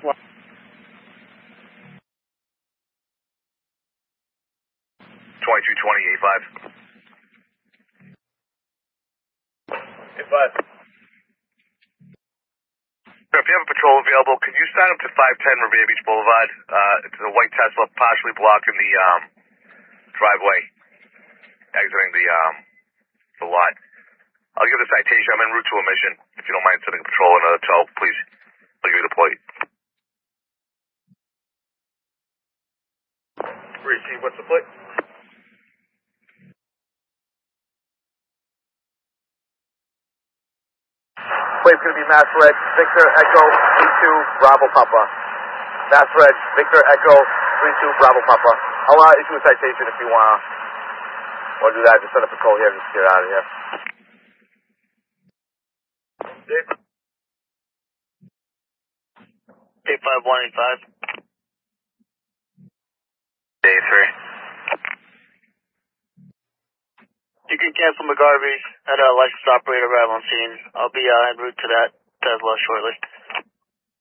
2220, 85. 85. If you have a patrol available, could you sign up to 510 Revere Beach Boulevard? It's a white Tesla partially blocking the driveway, exiting the lot. I'll give the citation. I'm en route to a mission. If you don't mind sending a patrol or another tow, please. I'll give you the plate. Receive. What's the plate? Plate's going to be Mass Red, Victor Echo 32 Bravo Papa. Mass Red, Victor Echo 32 Bravo Papa. I'll issue a citation if you want to do that. Just set up a call here and just get out of here. Dave? 85185. Day 3. You can cancel McGarvey at a licensed operator arrival on scene. I'll be en route to that Tesla shortly.